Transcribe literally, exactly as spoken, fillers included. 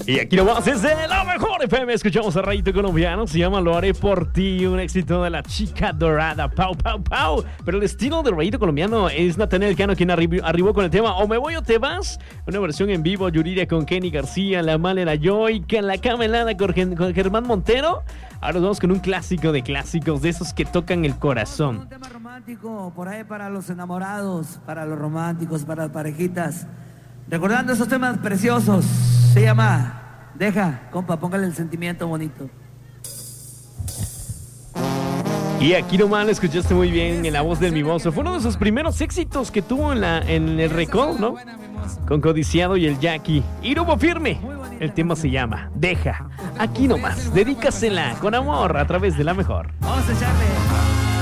Y aquí nomás desde la mejor F M escuchamos a Rayito Colombiano, se llama Lo haré por ti, un éxito de la chica dorada, Pau, Pau, Pau. Pero el estilo del Rayito Colombiano es Natanael Cano quien arri- arribó con el tema O me voy o te vas, una versión en vivo, Yuridia con Kenny García, La Malera Joy, con La Camelada con, Gen- con Germán Montero. Ahora nos vamos con un clásico de clásicos, de esos que tocan el corazón. Un tema romántico, por ahí para los enamorados, para los románticos, para las parejitas. Recordando esos temas preciosos, se llama Deja, compa, póngale el sentimiento bonito. Y aquí nomás lo escuchaste muy bien en la voz del Mimoso. Fue uno de sus primeros éxitos que tuvo en, la, en el Recodo, ¿no? Con Codiciado y el Jackie. Y Grupo Firme. El tema se llama Deja. Aquí nomás. Dedícasela con amor a través de la mejor. Vamos a echarle.